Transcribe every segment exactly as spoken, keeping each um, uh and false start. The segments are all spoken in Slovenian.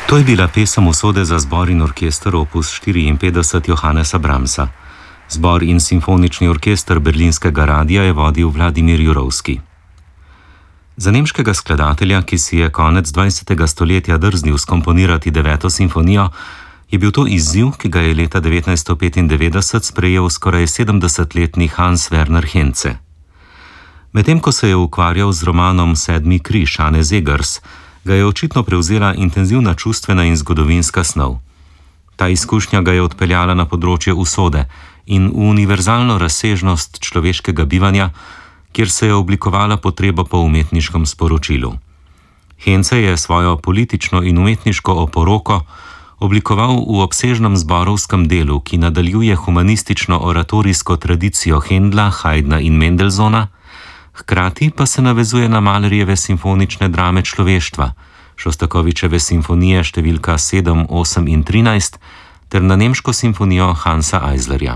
To je bila pesem Usode za zbor in orkester opus štiriinpetdeset Johannesa Brahmsa. Zbor in simfonični orkester Berlinskega radia je vodil Vladimir Jurovski. Za nemškega skladatelja, ki si je konec dvajsetega stoletja drznil skomponirati deveto simfonijo, je bil to izziv, ki ga je leta devetnajststo petindevetdeset sprejel skoraj sedemdesetletni Hans Werner Henze. Medtem ko se je ukvarjal z romanom Sedmi križ Anne Zegers, ga je očitno prevzela intenzivna čustvena in zgodovinska snov. Ta izkušnja ga je odpeljala na področje usode in v univerzalno razsežnost človeškega bivanja, kjer se je oblikovala potreba po umetniškem sporočilu. Henze je svojo politično in umetniško oporoko oblikoval v obsežnem zborovskem delu, ki nadaljuje humanistično oratorijsko tradicijo Händla, Haydna in Mendelssohna, hkrati pa se navezuje na Mahlerjeve simfonične drame človeštva, Šostakovičeve simfonije številka sedem, osem in trinajst ter na nemško simfonijo Hansa Eislerja.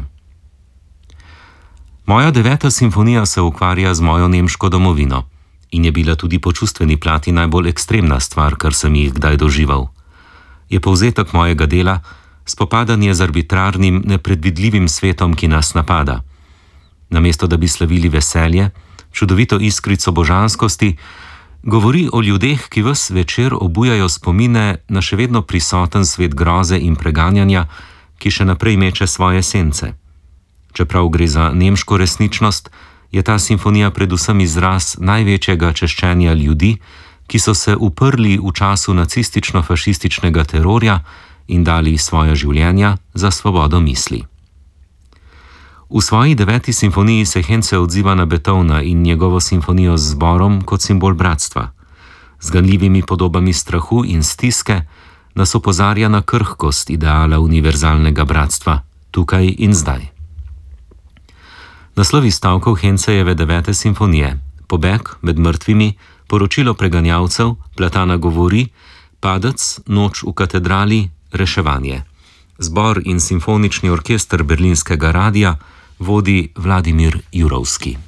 Moja deveta simfonija se ukvarja z mojo nemško domovino in je bila tudi po čustveni plati najbolj ekstremna stvar, kar sem jih kdaj doživel. Je povzetek mojega dela spopadanje z arbitrarnim, nepredvidljivim svetom, ki nas napada. Namesto da bi slavili veselje, čudovito iskrico božanskosti, govori o ljudeh, ki ves večer obujajo spomine na še vedno prisoten svet groze in preganjanja, ki še naprej meče svoje sence. Čeprav gre za nemško resničnost, je ta simfonija predvsem izraz največjega češčenja ljudi, ki so se uprli v času nacistično-fašističnega terorja in dali svoja življenja za svobodo misli. V svoji deveti simfoniji se Henze odziva na Beethovna in njegovo simfonijo z zborom kot simbol bratstva. Z ganljivimi podobami strahu in stiske nas opozarja na krhkost ideala univerzalnega bratstva, tukaj in zdaj. Naslovi stavkov Henzejeve devete simfonije: Pobeg med mrtvimi, Poročilo preganjavcev, Platana govori, Padec, Noč v katedrali, Reševanje. Zbor in simfonični orkester Berlinskega radia vodi Vladimir Jurovski.